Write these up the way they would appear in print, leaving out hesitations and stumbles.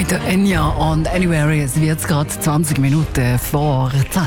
mit der Enya und Anywhere. Es wird gerade 20 Minuten vor 10.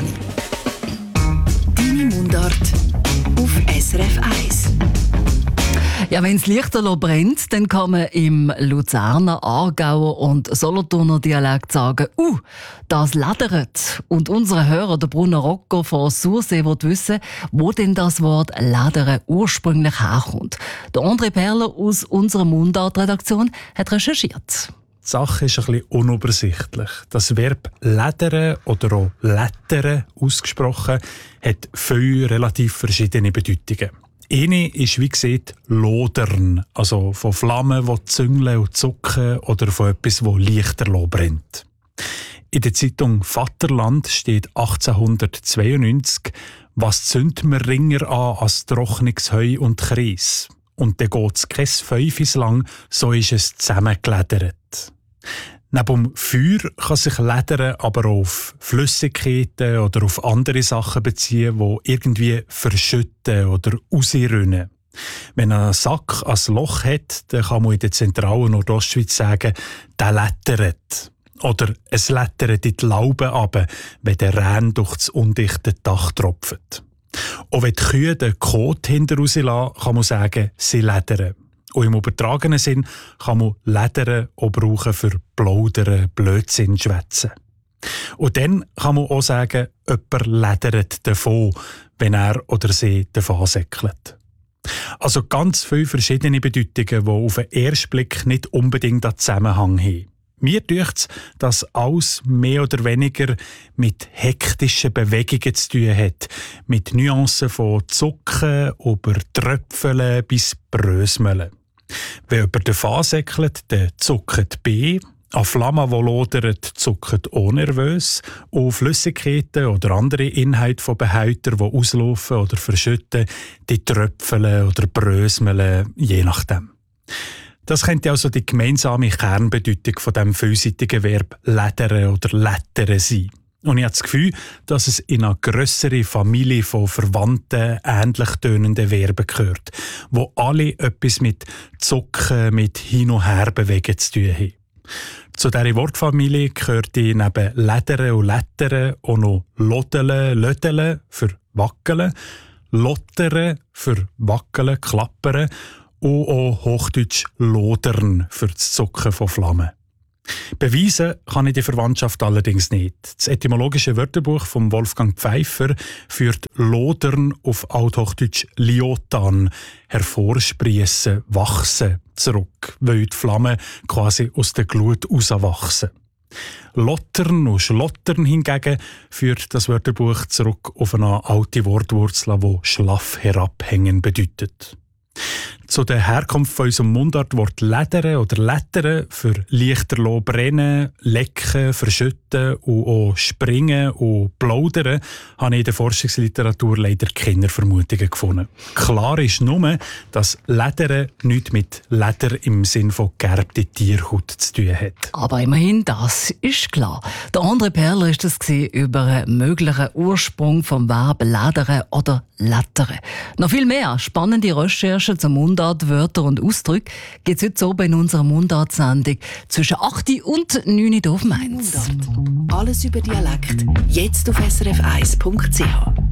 Deine Mundart auf SRF 1. Ja, wenn es Lichterloh brennt, dann kann man im Luzerner, Aargauer und Solothurner Dialekt sagen, das ledert. Und unser Hörer, der Bruno Rocco von Sursee, will wissen, wo denn das Wort ledern ursprünglich herkommt. Der André Perler aus unserer Mundart-Redaktion hat recherchiert. Die Sache ist ein bisschen unübersichtlich. Das Verb «ledern» oder auch «lettern» ausgesprochen hat viele relativ verschiedene Bedeutungen. Eine ist, wie gesagt, «lodern», also von Flammen, die züngeln und zucken oder von etwas, das Lichterloh brennt. In der Zeitung «Vaterland» steht 1892, «Was zündet man ringer an als trockenes Heu und Kreis?» Und dann geht es kein Fünfis lang, so ist es zusammengeledert. Neben dem Feuer kann sich Ledern aber auch auf Flüssigkeiten oder auf andere Sachen beziehen, die irgendwie verschütten oder rausrinnen. Wenn ein Sack ein Loch hat, dann kann man in der zentralen Nordostschweiz sagen, der lettert. Oder es lettert in die Laube runter, wenn der Rehn durch das undichte Dach tropft. Auch wenn die Kühe den Kot hinter rauslassen, kann man sagen, sie ledern. Und im übertragenen Sinn kann man Ledern auch brauchen für Plaudern, Blödsinn, Schwätzen. Und dann kann man auch sagen, jemand ledert davon, wenn er oder sie davon säckelt. Also ganz viele verschiedene Bedeutungen, die auf den ersten Blick nicht unbedingt einen Zusammenhang haben. Mir dünkt es, dass alles mehr oder weniger mit hektischen Bewegungen zu tun hat. Mit Nuancen von Zucken über Tröpfeln bis Brösmeln. Wenn jemand davon säckelt, dann zuckt B. An Flammen, die lodert, zuckt O nervös. Und Flüssigkeiten oder andere Inhalte von Behältern, die auslaufen oder verschütten, die tröpfeln oder brösmeln, je nachdem. Das könnte also die gemeinsame Kernbedeutung von dem vielseitigen Verb «ledern» oder «lettern» sein. Und ich habe das Gefühl, dass es in eine grössere Familie von verwandten, ähnlich tönenden Verben gehört, wo alle etwas mit Zucken, mit Hin- und Herbewegen zu tun haben. Zu dieser Wortfamilie gehört neben «ledern» und «lettern» auch noch «lodeln», «lödeln» für «wackeln», «lottern» für «wackeln», «klappern» und auch Hochdeutsch «lodern» für das Zucken von Flammen. Beweisen kann ich die Verwandtschaft allerdings nicht. Das etymologische Wörterbuch von Wolfgang Pfeiffer führt «lodern» auf Althochdeutsch «liotan», hervorsprießen, wachsen, zurück, weil die Flammen quasi aus der Glut rauswachsen. «Lottern» und «schlottern» hingegen führt das Wörterbuch zurück auf eine alte Wortwurzel, die «schlaff herabhängen» bedeutet. Zu der Herkunft von unserem Mundartwort «ledern» oder «lettern» für Lichterloh brennen, lecken, verschütten und auch springen und plaudern habe ich in der Forschungsliteratur leider keine Vermutungen gefunden. Klar ist nur, dass «ledern» nichts mit Leder im Sinn von gegerbte Tierhaut zu tun hat. Aber immerhin, das ist klar. Der André Perler war das über einen möglichen Ursprung vom Verb «ledern» oder «lettern». Noch viel mehr spannende Recherchen zum Mundart, Wörter und Ausdrücke gibt es heute oben in unserer Mundart-Sendung zwischen 8 und 9 auf Mainz. Alles über Dialekt, jetzt auf srf1.ch.